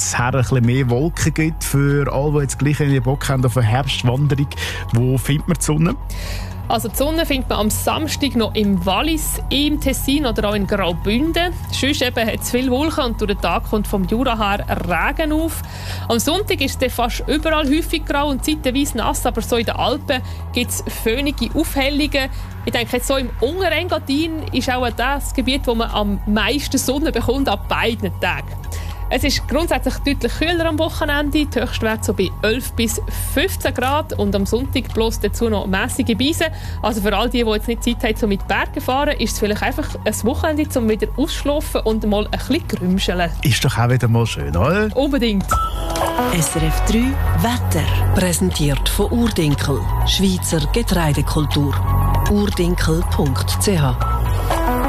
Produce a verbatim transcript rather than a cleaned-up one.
jetzt her ein bisschen mehr Wolken gibt. Für alle, die jetzt gleich einen Bock haben auf eine Herbstwanderung, wo findet man die Sonne? Also die Sonne findet man am Samstag noch im Wallis, im Tessin oder auch in Graubünden. Sonst eben hat es viele Wolken und durch den Tag kommt vom Jura her Regen auf. Am Sonntag ist es fast überall häufig grau und zeitweise nass, aber so in den Alpen gibt es föhnige Aufhellungen. Ich denke, jetzt so im Unterengadin ist auch das Gebiet, wo man am meisten Sonne bekommt, an beiden Tagen. Es ist grundsätzlich deutlich kühler am Wochenende, die Höchstwerte so bei elf bis fünfzehn Grad und am Sonntag bloß dazu noch mässige Beise. Also für all die, die jetzt nicht Zeit haben, so mit Bergen fahren, ist es vielleicht einfach ein Wochenende, um wieder ausschlafen und mal ein bisschen grümscheln. Ist doch auch wieder mal schön, oder? Unbedingt. S R F drei Wetter. Präsentiert von Urdinkel, Schweizer Getreidekultur. urdinkel punkt c h